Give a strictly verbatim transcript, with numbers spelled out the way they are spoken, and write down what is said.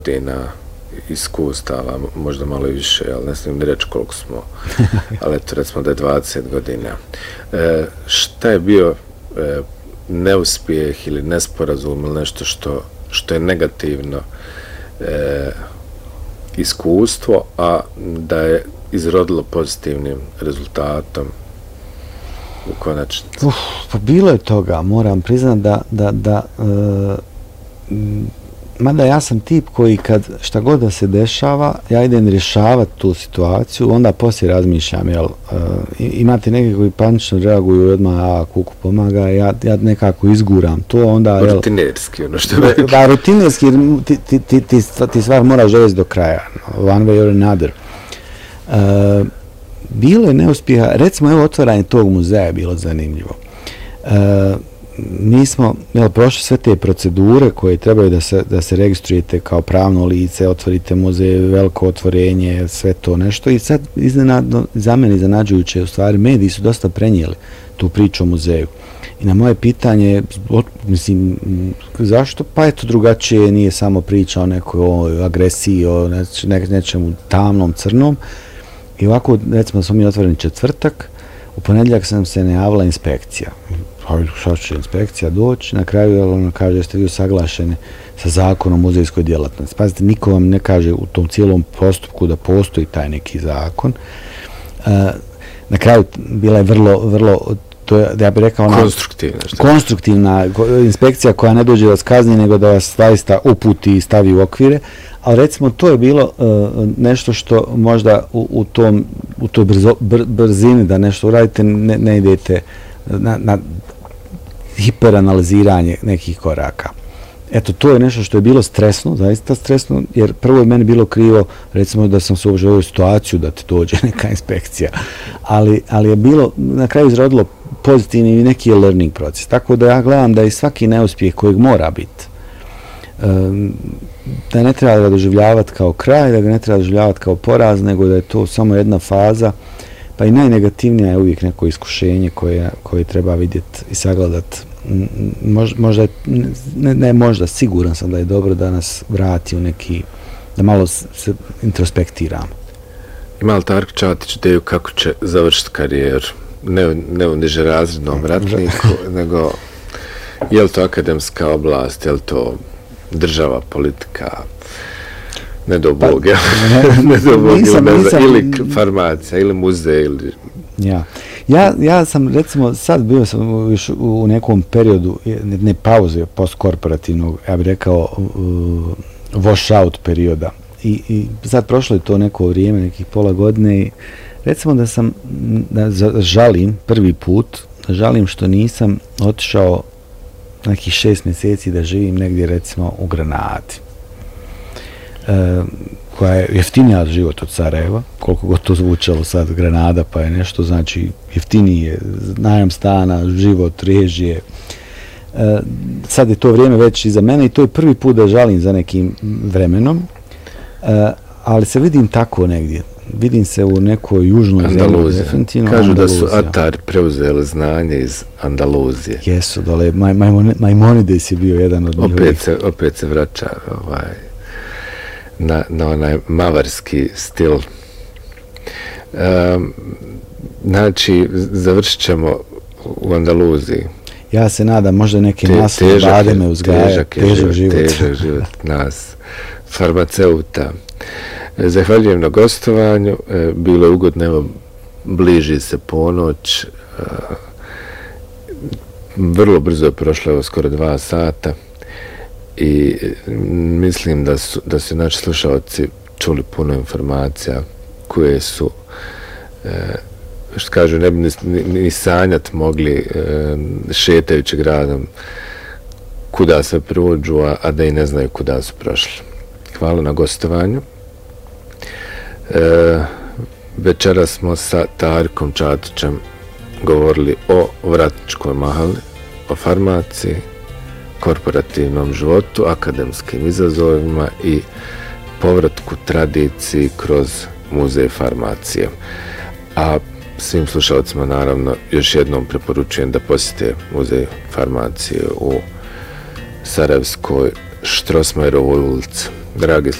godina iskustava, možda malo i više, ali ne smijem ni reći koliko smo, ali eto recimo da je dvadeset godina. E, šta je bio e, neuspjeh ili nesporazum ili nešto što, što je negativno e, iskustvo, a da je izrodilo pozitivnim rezultatom u konačnici? Uf, pa bilo je toga, moram priznati da, da, da e, mada ja sam tip koji kad šta god da se dešava, ja idem rješavati tu situaciju, onda poslije razmišljam, jel, uh, imate neki koji panično reaguju i odmah, a kuku pomaga, ja, ja nekako izguram to, onda, jel... Rutinerski, ono što je... Da, rutinerski, ti, ti, ti, ti, ti stvar moraš dovesti do kraja, one way or another. Uh, bilo je neuspjeha, recimo, evo, otvaranje tog muzeja je bilo zanimljivo. Uh, mi smo jel, prošli sve te procedure koje trebaju da se, da se registrujete kao pravno lice, otvorite muzej, veliko otvorenje, sve to nešto i sad iznenadno, za mene iznenađujuće, u stvari mediji su dosta prenijeli tu priču o muzeju. I na moje pitanje, mislim, zašto? Pa eto drugačije, nije samo priča o nekoj o agresiji, o neč, nečemu tamnom, crnom. I ovako, recimo, smo mi otvoreni četvrtak, u ponedjeljak sam se najavila inspekcija. Šta će inspekcija doći, na kraju ona kaže da ste vi usaglašeni sa zakonom o muzejskoj djelatnosti. Pazite, niko vam ne kaže u tom cijelom postupku da postoji taj neki zakon. E, na kraju bila je vrlo, vrlo, to je, da ja bih rekao, ona, konstruktivna, konstruktivna inspekcija koja ne dođe da vas kazni, nego da vas zaista uputi i stavi u okvire. Ali recimo to je bilo uh, nešto što možda u, u tom u toj brzo, br, brzini da nešto uradite, ne, ne idete na, na hiperanaliziranje nekih koraka. Eto, to je nešto što je bilo stresno, zaista stresno, jer prvo je meni bilo krivo, recimo da sam se uopće u situaciju da ti dođe neka inspekcija, ali, ali je bilo, na kraju izrodilo pozitivni i neki learning proces. Tako da ja gledam da i svaki neuspjeh kojeg mora biti, um, da ne treba ga doživljavati kao kraj, da ga ne treba doživljavati kao poraz, nego da je to samo jedna faza, pa i najnegativnija je uvijek neko iskušenje koje, koje treba vidjeti i sagledati. Mož, možda, ne, ne možda, siguran sam da je dobro da nas vrati u neki, da malo se introspektiramo. Ima li Tarko Čatić ideju kako će završiti karijeru? Ne, ne u nižerazrednom ratniku, nego je li to akademska oblast, je li to država, politika, ne do Bog, ja. ne do Bog, nisam, ili, nisam, ili farmacija, ili muzej, ili... Ja. Ja, ja sam, recimo, sad bio sam u, u nekom periodu, ne, ne pauze postkorporativnog, ja bih rekao, uh, wash out perioda. I, I sad prošlo je to neko vrijeme, nekih pola godine i recimo da sam, da žalim prvi put, da žalim što nisam otišao nekih šest mjeseci da živim negdje, recimo, u Granadi. E, koja je jeftinija život od Sarajeva, koliko god to zvučalo sad Granada, pa je nešto, znači, jeftinije, najam stana, život, režije. E, sad je to vrijeme već iza mene i to je prvi put da žalim za nekim vremenom, e, ali se vidim tako negdje. Vidim se u nekoj južnoj Andaluziji. Kažu da su Atari preuzeli znanje iz Andaluzije. Jesu, dole, Maj, Majmon, Maimonides je bio jedan od njih. Opet se, opet se vraća ovaj, na, na onaj mavarski stil. Um, znači, završit ćemo u Andaluziji. Ja se nadam, možda neke masne bademe uzgaja, težak, težak život. Težak život nas, farmaceuta. Zahvaljujem na gostovanju, bilo je ugodno, evo, bliži se ponoć, vrlo brzo je prošlo, evo, skoro dva sata i mislim da su, da su naši slušalci čuli puno informacija koje su, što kažu, ne bi ni, ni sanjat mogli šetajući gradom kuda se prođu, a da i ne znaju kuda su prošli. Hvala na gostovanju. E, večera smo sa Tarkom Čatićem govorili o Vratničkoj mahali, o farmaciji, korporativnom životu, akademskim izazovima i povratku tradiciji kroz muzej farmacije. A svim slušalcima naravno još jednom preporučujem da posjete muzej farmacije u Sarajevskoj Štrosmajerovoj ulici Dragi